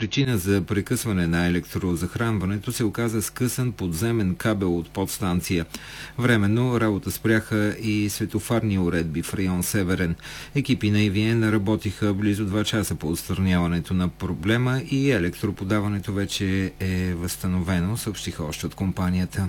причина за прекъсване на електрозахранването се оказа скъсан подземен кабел от подстанция. Временно работа спряха и светофарни уредби в район Северен. Екипи на EVN работиха близо 2 часа по отстраняването на проблема и електроподаването вече е възстановено, съобщиха още от компанията.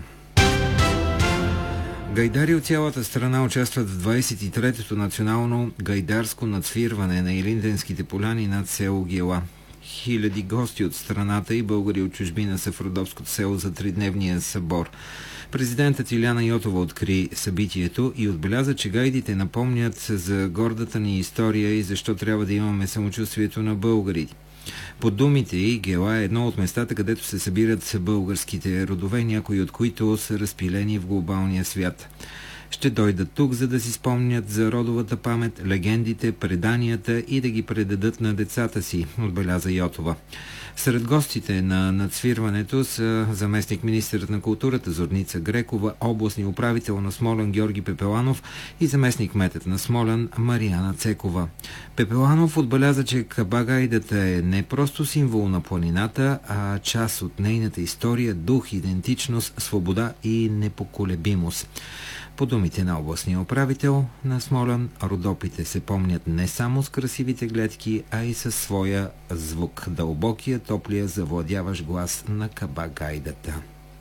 Гайдари от цялата страна участват в 23-то национално гайдарско надсвирване на Илинденските поляни над село Гела. Хиляди гости от страната и българи от чужбина са в родопското село за 3-дневния събор. Президентът Иляна Йотова откри събитието и отбеляза, че гайдите напомнят за гордата ни история и защо трябва да имаме самочувствието на българите. По думите й, Гела е едно от местата, където се събират българските родове, някои от които са разпилени в глобалния свят. Ще дойдат тук, за да си спомнят за родовата памет, легендите, преданията и да ги предадат на децата си, отбеляза Йотова. Сред гостите на надсвирването са заместник-министърът на културата Зорница Грекова, областни управител на Смолян Георги Пепеланов и заместник-кметът на Смолян Мариана Цекова. Пепеланов отбеляза, че кабагайдата е не просто символ на планината, а част от нейната история, дух, идентичност, свобода и непоколебимост. По думите на областния управител на Смолян, родопите се помнят не само с красивите гледки, а и със своя звук, дълбокия, топлия, завладяващ глас на кабагайдата.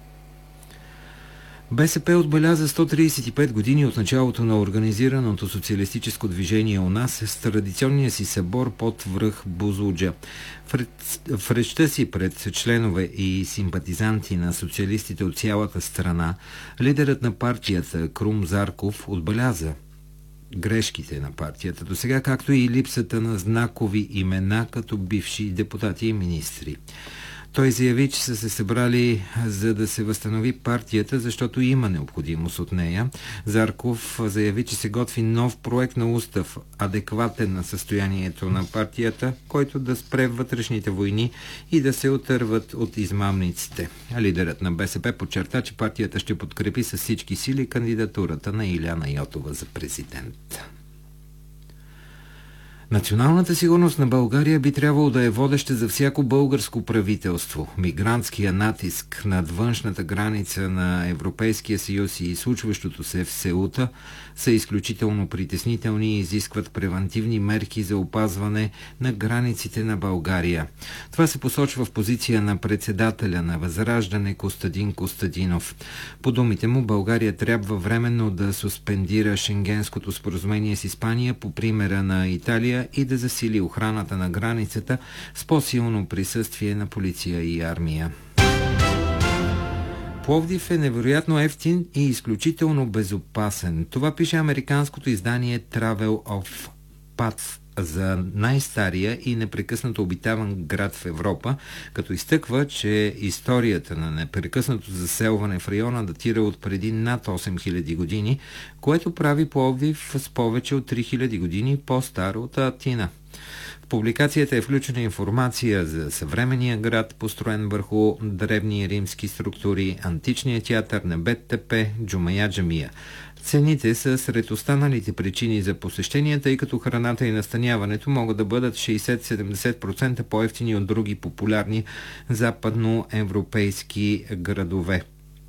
БСП отбеляза 135 години от началото на организираното социалистическо движение у нас с традиционния си събор под връх Бузлуджа. В речта си пред членове и симпатизанти на социалистите от цялата страна, лидерът на партията Крум Зарков отбеляза грешките на партията досега, както и липсата на знакови имена като бивши депутати и министри. Той заяви, че са се събрали за да се възстанови партията, защото има необходимост от нея. Зарков заяви, че се готви нов проект на устав, адекватен на състоянието на партията, който да спре вътрешните войни и да се отърват от измамниците. Лидерът на БСП подчерта, че партията ще подкрепи с всички сили кандидатурата на Иляна Йотова за президент. Националната сигурност на България би трябвало да е водеща за всяко българско правителство. Мигрантския натиск над външната граница на Европейския съюз и случващото се в Сеута са изключително притеснителни и изискват превантивни мерки за опазване на границите на България. Това се посочва в позиция на председателя на Възраждане Костадин Костадинов. По думите му, България трябва временно да суспендира Шенгенското споразумение с Испания по примера на Италия и да засили охраната на границата с по-силно присъствие на полиция и армия. Пловдив е невероятно евтин и изключително безопасен. Това пише американското издание Travel of Paths за най-стария и непрекъснато обитаван град в Европа, като изтъква, че историята на непрекъснато заселване в района датира от преди над 8000 години, което прави Пловдив с повече от 3000 години по-стар от Атина. В публикацията е включена информация за съвременния град, построен върху древни римски структури, античния театър, Небет Тепе, Джумая джамия. Цените са сред останалите причини за посещения, тъй като храната и настаняването могат да бъдат 60-70% по-евтини от други популярни западноевропейски градове.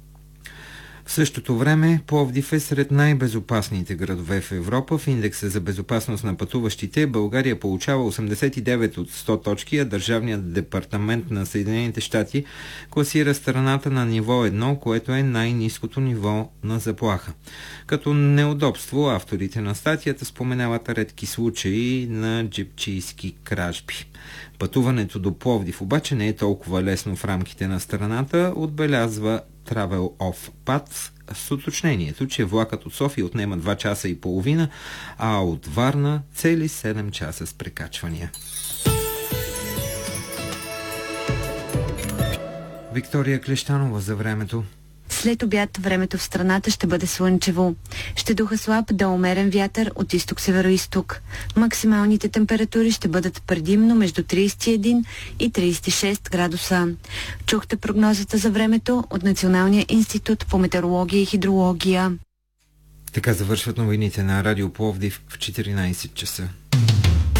В същото време Пловдив е сред най-безопасните градове в Европа. В индекса за безопасност на пътуващите България получава 89 от 100 точки, а Държавният департамент на Съединените щати класира страната на ниво 1, което е най-ниското ниво на заплаха. Като неудобство авторите на статията споменават редки случаи на джепчийски кражби. Пътуването до Пловдив обаче не е толкова лесно в рамките на страната, отбелязва Travel of Paths с уточнението, че влакът от София отнема 2 часа и половина, а от Варна цели 7 часа с прекачвания. Виктория Клещанова за времето. След обяд времето в страната ще бъде слънчево. Ще духа слаб до умерен вятър от изток-североизток. Максималните температури ще бъдат предимно между 31 и 36 градуса. Чухте прогнозата за времето от Националния институт по метеорология и хидрология. Така завършват новините на Радио Пловдив в 14 часа.